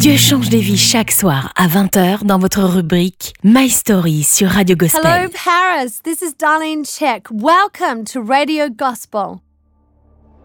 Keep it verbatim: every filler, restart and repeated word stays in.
Dieu change des vies chaque soir à vingt heures dans votre rubrique My Story sur Radio Gospel. Hello Paris, this is Darlene Check. Welcome to Radio Gospel.